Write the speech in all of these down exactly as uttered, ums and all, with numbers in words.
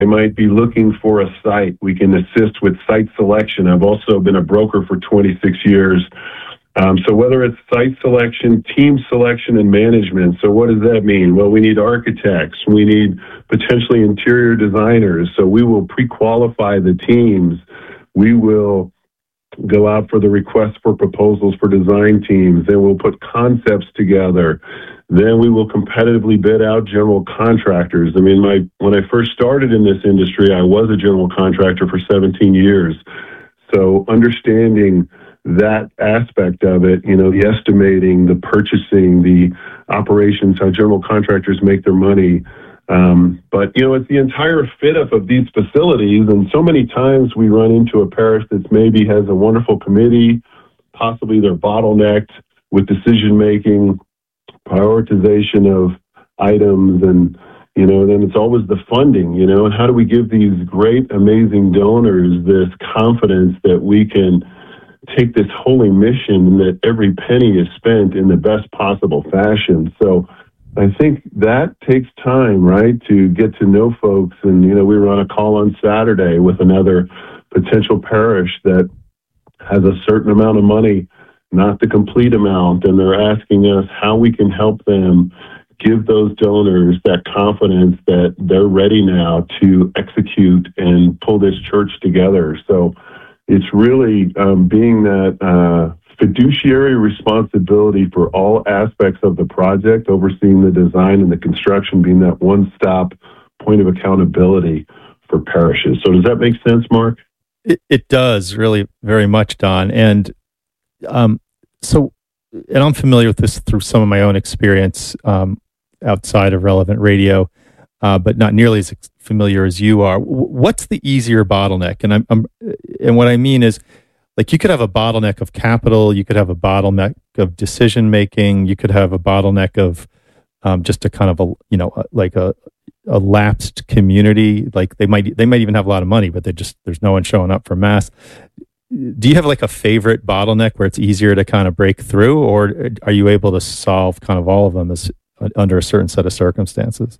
They might be looking for a site. We can assist with site selection. I've also been a broker for twenty-six years. Um, so whether it's site selection, team selection, and management. So what does that mean? Well, we need architects. We need potentially interior designers. So we will pre-qualify the teams. We will go out for the request for proposals for design teams. Then we'll put concepts together. Then we will competitively bid out general contractors. I mean, my when I first started in this industry, I was a general contractor for seventeen years. So understanding that aspect of it, you know, the estimating, the purchasing, the operations, how general contractors make their money. Um, but, you know, it's the entire fit up of these facilities. And so many times we run into a parish that maybe has a wonderful committee, possibly they're bottlenecked with decision making, prioritization of items, and, you know, then it's always the funding, you know, and how do we give these great, amazing donors this confidence that we can take this holy mission that every penny is spent in the best possible fashion. So I think that takes time, right, to get to know folks. And, you know, we were on a call on Saturday with another potential parish that has a certain amount of money, not the complete amount, and they're asking us how we can help them give those donors that confidence that they're ready now to execute and pull this church together. So it's really um, being that uh, fiduciary responsibility for all aspects of the project, overseeing the design and the construction, being that one-stop point of accountability for parishes. So does that make sense, Mark? It, it does, really, very much, Don. And um, so, and I'm familiar with this through some of my own experience um, outside of Relevant Radio, uh, but not nearly as familiar as you are. What's the easier bottleneck? And I'm, I'm, and what I mean is, like, you could have a bottleneck of capital, you could have a bottleneck of decision making, you could have a bottleneck of um, just a kind of a, you know, like a, a lapsed community. Like they might, they might even have a lot of money, but they just, there's no one showing up for mass. Do you have like a favorite bottleneck where it's easier to kind of break through, or are you able to solve kind of all of them as under a certain set of circumstances?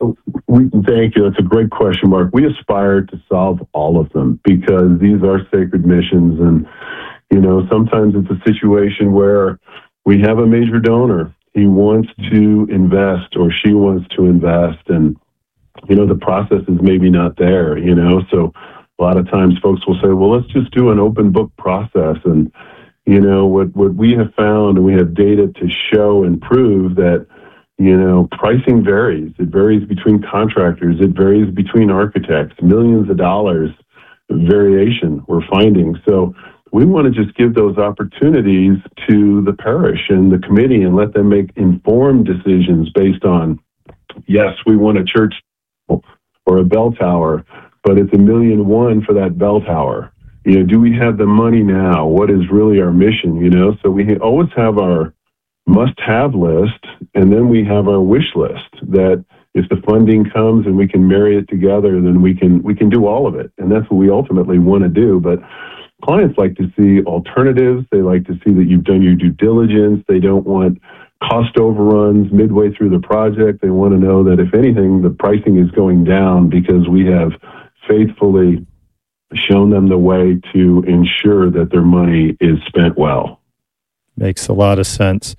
We, thank you. That's a great question, Mark. We aspire to solve all of them because these are sacred missions. And, you know, sometimes it's a situation where we have a major donor. He wants to invest or she wants to invest. And, you know, the process is maybe not there, you know. So a lot of times folks will say, well, let's just do an open book process. And, you know, what, what we have found, and we have data to show and prove that, you know, pricing varies. It varies between contractors. It varies between architects. Millions of dollars variation we're finding. So we want to just give those opportunities to the parish and the committee and let them make informed decisions based on, yes, we want a church or a bell tower, but it's a million one for that bell tower. You know, do we have the money now? What is really our mission? You know, so we always have our must-have list, and then we have our wish list that if the funding comes and we can marry it together, then we can we can do all of it. And that's what we ultimately want to do. But clients like to see alternatives. They like to see that you've done your due diligence. They don't want cost overruns midway through the project. They want to know that if anything, the pricing is going down because we have faithfully shown them the way to ensure that their money is spent well. Makes a lot of sense.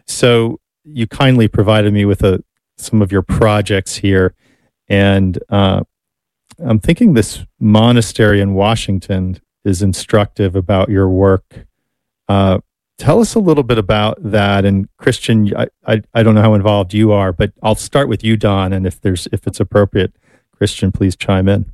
So you kindly provided me with a, some of your projects here, and uh, I'm thinking this monastery in Washington is instructive about your work. Uh, tell us a little bit about that. And Christian, I, I, I don't know how involved you are, but I'll start with you, Don, and if there's if it's appropriate, Christian, please chime in.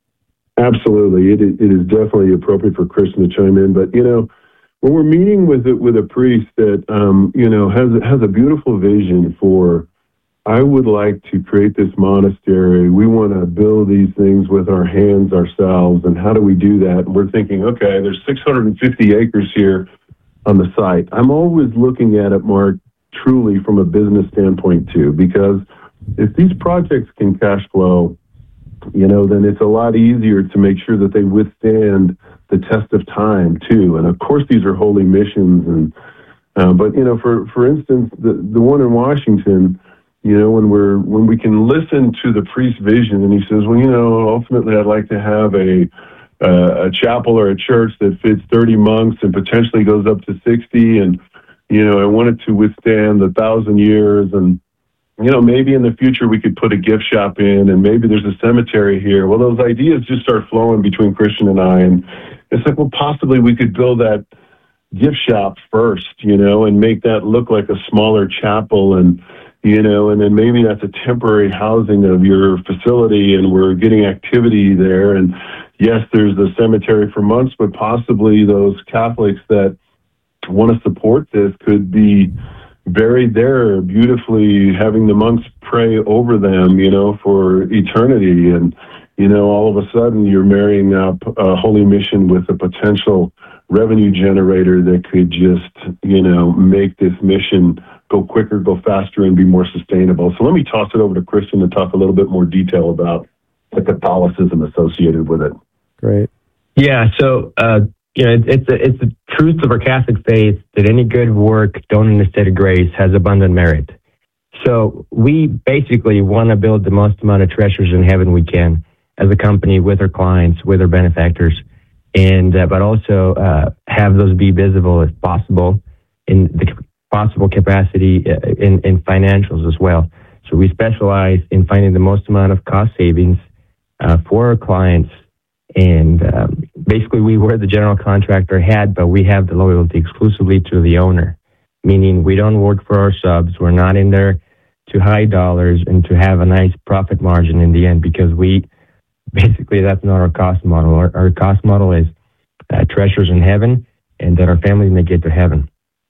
Absolutely, it is, it is definitely appropriate for Christian to chime in. But you know, when we're meeting with a, with a priest that um, you know has has a beautiful vision for, I would like to create this monastery. We want to build these things with our hands ourselves, and how do we do that? And we're thinking, okay, there's six hundred fifty acres here on the site. I'm always looking at it, Mark, truly from a business standpoint too, because if these projects can cash flow, you know, then it's a lot easier to make sure that they withstand the test of time too. And of course, these are holy missions. And uh, but you know, for for instance, the the one in Washington, you know, when we're when we can listen to the priest's vision, and he says, well, you know, ultimately I'd like to have a uh, a chapel or a church that fits thirty monks and potentially goes up to sixty, and you know, I want it to withstand the thousand years, and you know, maybe in the future we could put a gift shop in, and maybe there's a cemetery here. Well, those ideas just start flowing between Christian and I, and it's like, well, possibly we could build that gift shop first, you know, and make that look like a smaller chapel, and you know, and then maybe that's a temporary housing of your facility, and we're getting activity there. And yes, there's the cemetery for monks, but possibly those Catholics that want to support this could be buried there beautifully, having the monks pray over them, you know, for eternity. And, you know, all of a sudden you're marrying up a holy mission with a potential revenue generator that could just, you know, make this mission go quicker, go faster, and be more sustainable. So let me toss it over to Christian to talk a little bit more detail about the Catholicism associated with it. Great. Yeah, so, uh, you know, it's a, it's the truth of our Catholic faith that any good work done in the state of grace has abundant merit. So we basically want to build the most amount of treasures in heaven we can as a company with our clients, with our benefactors, and uh, but also uh, have those be visible if possible in the possible capacity in, in financials as well. So we specialize in finding the most amount of cost savings uh, for our clients. And um, basically we wear the general contractor hat, but we have the loyalty exclusively to the owner, meaning we don't work for our subs. We're not in there to hide dollars and to have a nice profit margin in the end, because we basically, that's not our cost model. Our, our cost model is uh, treasures in heaven, and that our families may get to heaven.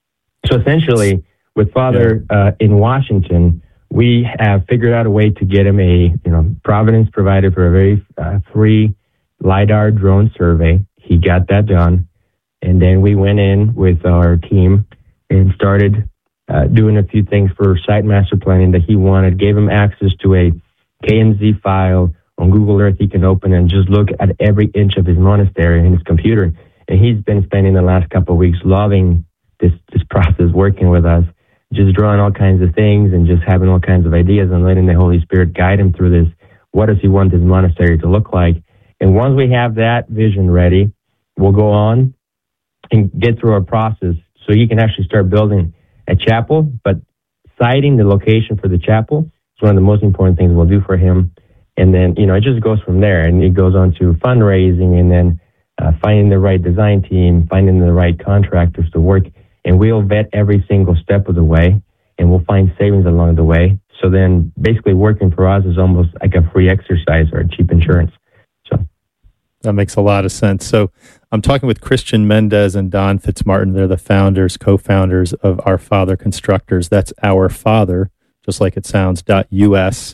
So essentially, with Father uh, in Washington, we have figured out a way to get him a, you know, Providence provided for a very uh, free LiDAR drone survey. He got that done. And then we went in with our team and started uh, doing a few things for site master planning that he wanted, gave him access to a K M Z file on Google Earth he can open and just look at every inch of his monastery in his computer. And he's been spending the last couple of weeks loving this, this process, working with us, just drawing all kinds of things and just having all kinds of ideas and letting the Holy Spirit guide him through this. What does he want his monastery to look like? And once we have that vision ready, we'll go on and get through our process so he can actually start building a chapel. But citing the location for the chapel is one of the most important things we'll do for him. And then, you know, it just goes from there, and it goes on to fundraising, and then uh, finding the right design team, finding the right contractors to work. And we'll vet every single step of the way, and we'll find savings along the way. So then basically working for us is almost like a free exercise or a cheap insurance. So that makes a lot of sense. So I'm talking with Christian Mendez and Don Fitzmartin. They're the founders, co-founders of Our Father Constructors. That's Our Father, just like it sounds, .us.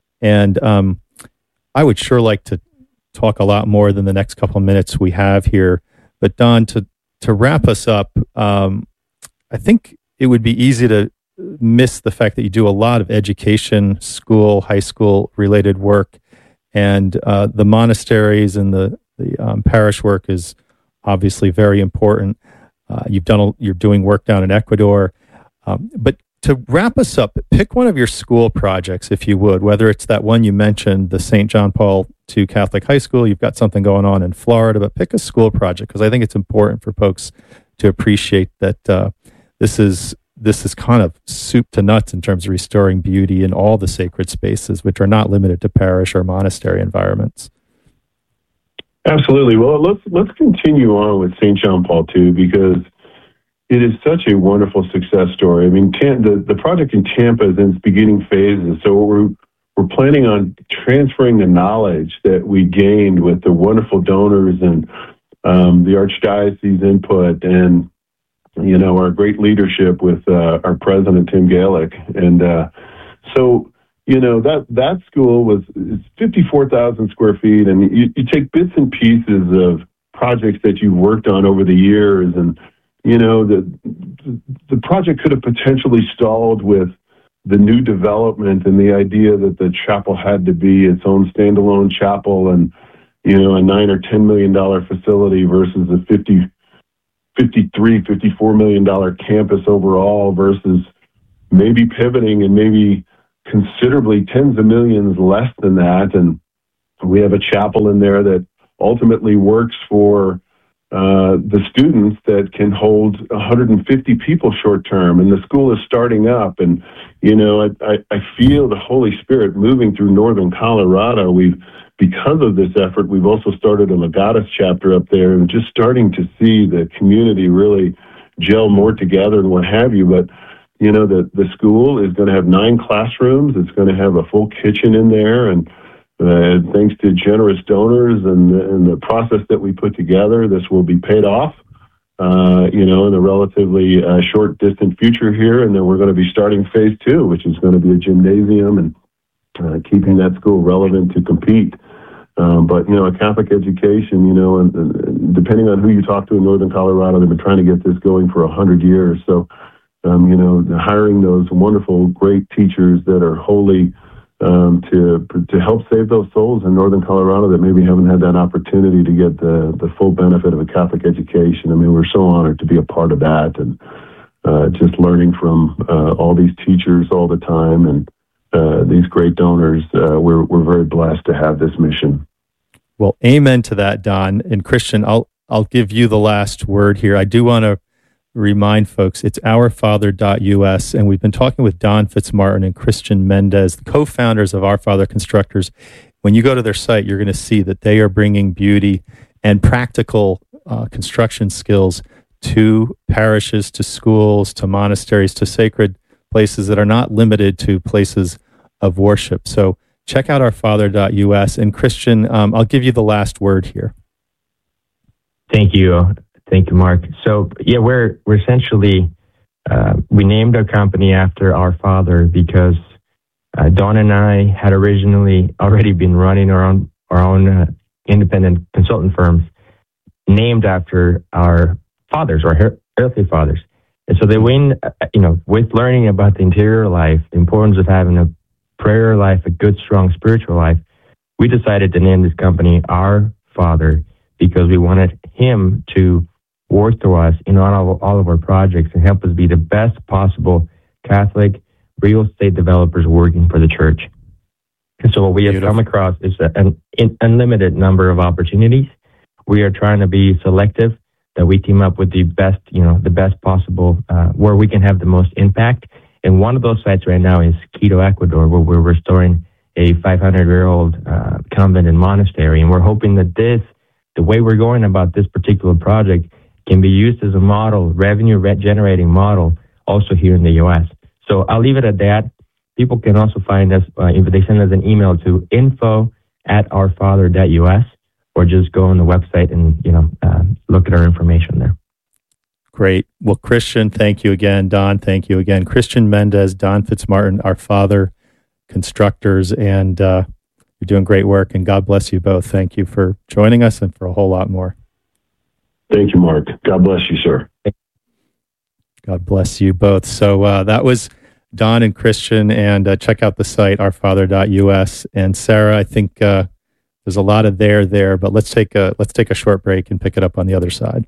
And um, I would sure like to talk a lot more than the next couple of minutes we have here. But Don, to, to wrap us up, um, I think it would be easy to miss the fact that you do a lot of education, school, high school related work. And uh, the monasteries and the, the um, parish work is obviously very important. Uh, you've done a, you're doing work down in Ecuador. Um, but to wrap us up, pick one of your school projects, if you would, whether it's that one you mentioned, the Saint John Paul the Second Catholic High School. You've got something going on in Florida, but pick a school project, because I think it's important for folks to appreciate that uh, this is this is kind of soup to nuts in terms of restoring beauty in all the sacred spaces, which are not limited to parish or monastery environments. Absolutely. Well, let's let's continue on with Saint John Paul the Second, because it is such a wonderful success story. I mean, Tam- the, the project in Tampa is in its beginning phases, so we're we're planning on transferring the knowledge that we gained with the wonderful donors and um, the Archdiocese input, and you know, our great leadership with uh, our president Tim Gaelic. And uh, so, you know, that that school was fifty-four thousand square feet, and you, you take bits and pieces of projects that you've worked on over the years, and you know, the the project could have potentially stalled with the new development and the idea that the chapel had to be its own standalone chapel, and you know, a nine or ten million dollar facility versus a fifty, fifty-three, fifty-four million dollar campus overall, versus maybe pivoting and maybe considerably tens of millions less than that. And we have a chapel in there that ultimately works for uh, the students that can hold one hundred fifty people short term. And the school is starting up. And, you know, I, I, I feel the Holy Spirit moving through northern Colorado. We've, because of this effort, we've also started a Legatus chapter up there, and just starting to see the community really gel more together and what have you. But, you know, the, the school is going to have nine classrooms. It's going to have a full kitchen in there. And uh, thanks to generous donors and, and the process that we put together, this will be paid off, uh, you know, in a relatively uh, short, distant future here. And then we're going to be starting phase two, which is going to be a gymnasium and uh, keeping that school relevant to compete. Um, but, you know, a Catholic education, you know, and, and depending on who you talk to in northern Colorado, they've been trying to get this going for a hundred years. So, um, you know, hiring those wonderful, great teachers that are holy um, to to help save those souls in northern Colorado that maybe haven't had that opportunity to get the, the full benefit of a Catholic education. I mean, we're so honored to be a part of that, and uh, just learning from uh, all these teachers all the time and uh, these great donors. Uh, we're we're very blessed to have this mission. Well, amen to that, Don. And Christian, I'll I'll give you the last word here. I do want to remind folks, it's our father dot U S, and we've been talking with Don Fitzmartin and Christian Mendez, the co-founders of Our Father Constructors. When you go to their site, you're going to see that they are bringing beauty and practical uh, construction skills to parishes, to schools, to monasteries, to sacred places that are not limited to places of worship. So check out our father dot U S. And Christian, um, I'll give you the last word here. Thank you. Thank you, Mark. So, yeah, we're we're essentially, uh, we named our company after our father because uh, Don and I had originally already been running our own, our own uh, independent consultant firms named after our fathers, our earthly fathers. And so they win, uh, you know, with learning about the interior life, the importance of having a prayer life, a good, strong spiritual life, we decided to name this company Our Father because we wanted him to work through us in all of, all of our projects and help us be the best possible Catholic real estate developers working for the church. And so what we have Beautiful. come across is an, an unlimited number of opportunities. We are trying to be selective, that we team up with the best, you know, the best possible, uh, where we can have the most impact. And one of those sites right now is Quito, Ecuador, where we're restoring a five hundred year old uh, convent and monastery. And we're hoping that this, the way we're going about this particular project, can be used as a model, revenue generating model, also here in the U S. So I'll leave it at that. People can also find us, uh, if they send us an email to info at our father dot U S, or just go on the website and, you know, uh, look at our information there. Great. Well, Christian, thank you again. Don, thank you again. Christian Mendez, Don Fitzmartin, Our Father Constructors, and uh, you're doing great work, and God bless you both. Thank you for joining us and for a whole lot more. Thank you, Mark. God bless you, sir. God bless you both. So uh, that was Don and Christian, and uh, check out the site, our father dot U S. And Sarah, I think uh, there's a lot of there there, but let's take a let's take a short break and pick it up on the other side.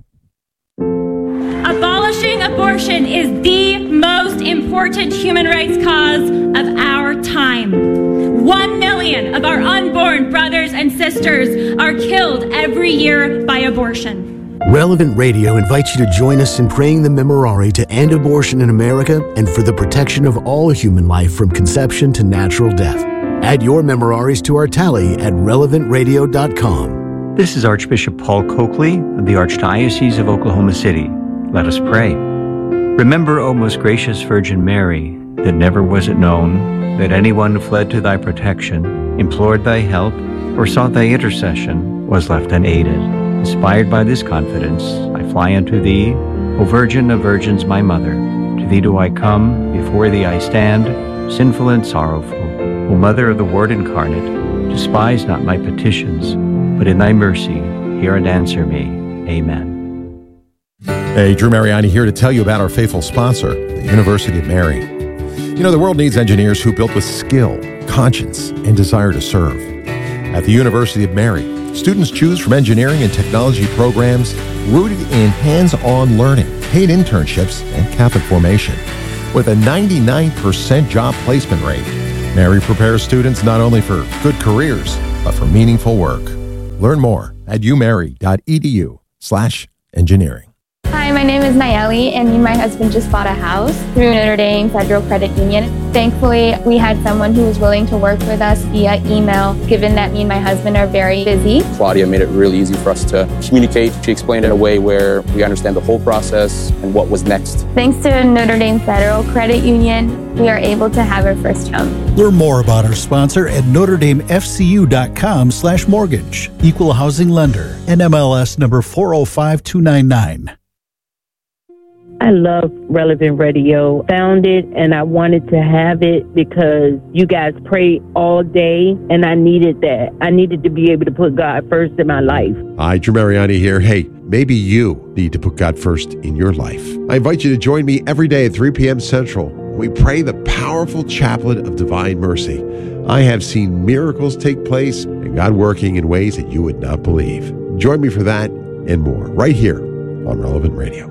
Abolishing abortion is the most important human rights cause of our time. One million of our unborn brothers and sisters are killed every year by abortion. Relevant Radio invites you to join us in praying the Memorare to end abortion in America and for the protection of all human life from conception to natural death. Add your Memoraries to our tally at relevant radio dot com. This is Archbishop Paul Coakley of the Archdiocese of Oklahoma City. Let us pray. Remember, O most gracious Virgin Mary, that never was it known that anyone who fled to thy protection, implored thy help, or sought thy intercession was left unaided. Inspired by this confidence, I fly unto thee, O Virgin of Virgins, my Mother. To thee do I come, before thee I stand, sinful and sorrowful. O Mother of the Word incarnate, despise not my petitions, but in thy mercy hear and answer me. Amen. Hey, Drew Mariani here to tell you about our faithful sponsor, the University of Mary. You know, the world needs engineers who build with skill, conscience, and desire to serve. At the University of Mary, students choose from engineering and technology programs rooted in hands-on learning, paid internships, and Catholic formation. With a ninety-nine percent job placement rate, Mary prepares students not only for good careers, but for meaningful work. Learn more at umary.edu slash engineering. Hi, my name is Nayeli, and me and my husband just bought a house through Notre Dame Federal Credit Union. Thankfully, we had someone who was willing to work with us via email, given that me and my husband are very busy. Claudia made it really easy for us to communicate. She explained it in a way where we understand the whole process and what was next. Thanks to Notre Dame Federal Credit Union, we are able to have our first home. Learn more about our sponsor at notredamefcu.com slash mortgage. Equal housing lender. N M L S number four oh five two nine nine. I love Relevant Radio. Found it and I wanted to have it because you guys pray all day and I needed that. I needed to be able to put God first in my life. Hi, Drew Mariani here. Hey, maybe you need to put God first in your life. I invite you to join me every day at three p.m. Central. We pray the powerful chaplet of divine mercy. I have seen miracles take place and God working in ways that you would not believe. Join me for that and more right here on Relevant Radio.